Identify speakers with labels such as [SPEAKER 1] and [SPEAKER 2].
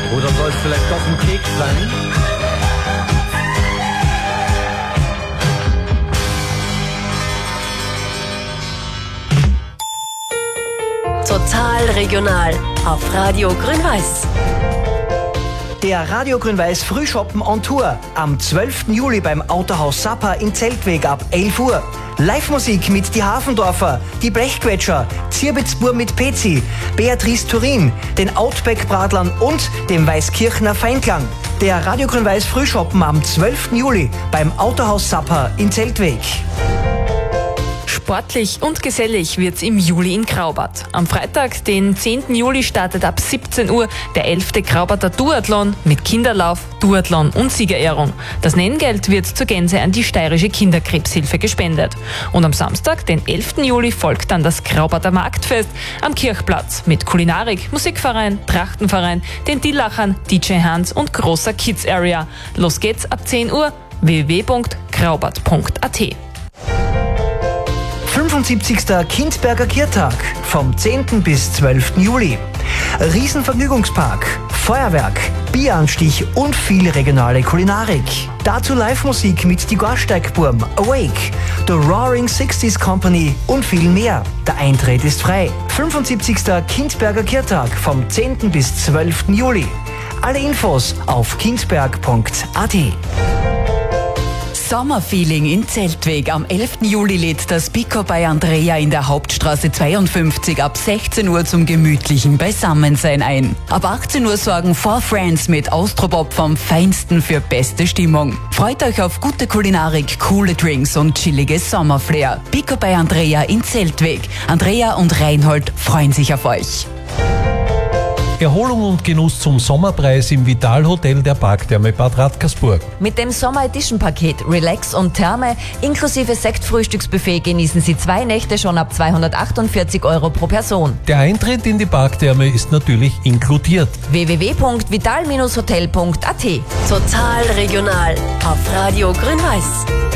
[SPEAKER 1] Oder soll es vielleicht doch ein Keks sein?
[SPEAKER 2] Total regional auf Radio Grün-Weiß.
[SPEAKER 3] Der Radio Grün-Weiß Frühschoppen on Tour am 12. Juli beim Autohaus Sappa in Zeltweg ab 11 Uhr. Live-Musik mit die Hafendorfer, die Blechquetscher, Zierbitzbur mit Pezi, Beatrice Turin, den Outback-Bradlern und dem Weißkirchner Feinklang. Der Radio Grün-Weiß Frühschoppen am 12. Juli beim Autohaus Sappa in Zeltweg.
[SPEAKER 4] Sportlich und gesellig wird's im Juli in Graubart. Am Freitag, den 10. Juli, startet ab 17 Uhr der 11. Graubarter Duathlon mit Kinderlauf, Duathlon und Siegerehrung. Das Nenngeld wird zur Gänze an die steirische Kinderkrebshilfe gespendet. Und am Samstag, den 11. Juli, folgt dann das Graubarter Marktfest am Kirchplatz mit Kulinarik, Musikverein, Trachtenverein, den Dillachern, DJ Hans und großer Kids Area. Los geht's ab 10 Uhr, www.graubart.at.
[SPEAKER 3] 75. Kindberger Kirtag vom 10. bis 12. Juli. Riesenvergnügungspark, Feuerwerk, Bieranstich und viel regionale Kulinarik. Dazu Live-Musik mit die Gorsteigburm, Awake, The Roaring 60s Company und viel mehr. Der Eintritt ist frei. 75. Kindberger Kirtag vom 10. bis 12. Juli. Alle Infos auf kindberg.at.
[SPEAKER 5] Sommerfeeling in Zeltweg. Am 11. Juli lädt das Pico bei Andrea in der Hauptstraße 52 ab 16 Uhr zum gemütlichen Beisammensein ein. Ab 18 Uhr sorgen Four Friends mit Austropop vom Feinsten für beste Stimmung. Freut euch auf gute Kulinarik, coole Drinks und chilliges Sommerflair. Pico bei Andrea in Zeltweg. Andrea und Reinhold freuen sich auf euch.
[SPEAKER 6] Erholung und Genuss zum Sommerpreis im Vital-Hotel der Parktherme Bad Radkersburg.
[SPEAKER 7] Mit dem Sommer-Edition-Paket Relax und Therme inklusive Sektfrühstücksbuffet genießen Sie 2 Nächte schon ab 248 € pro Person.
[SPEAKER 6] Der Eintritt in die Parktherme ist natürlich inkludiert.
[SPEAKER 7] www.vital-hotel.at.
[SPEAKER 2] Total regional auf Radio Grün-Weiß.